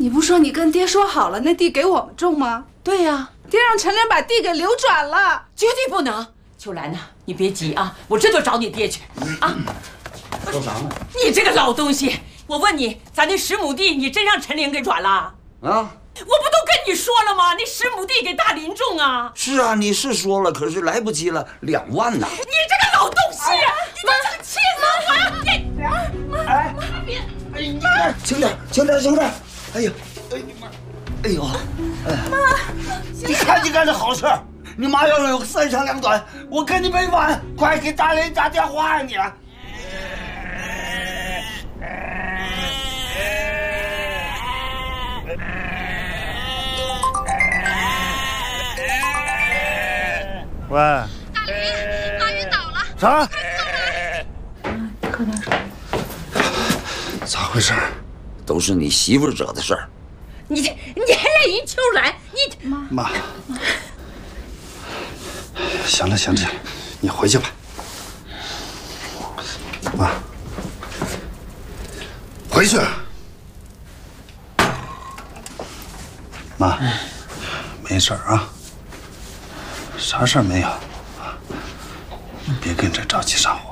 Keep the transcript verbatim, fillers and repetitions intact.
你不说你跟爹说好了，那地给我们种吗？ 对呀， 爹让陈莲把地给流转了， 绝对不能。秋兰呐，你别急啊，我这就找你爹去啊。 说啥呢？ 你这个老东西，我问你，咱那十亩地，你真让陈玲给转了？啊？我不都跟你说了吗？那十亩地给大林种啊。 是啊，你是说了，可是来不及了，两万呐！ 你这个老东西，你这是气死我了！你， 哎，别，哎，你看，轻点，轻点，轻点！哎呀，哎你妈，哎呦，妈，你看你干的好事儿，你妈要是有三长两短，我跟你没完！快给大林打电话呀你！ 喂， 大林，马云倒了。 啥？ 你喝点水。 咋回事？ 都是你媳妇惹的事儿。 你你还赖人秋兰？你妈妈，行了行了行了，你回去吧。妈，回去。妈，没事儿啊。啥事儿没有，别跟着着急上火。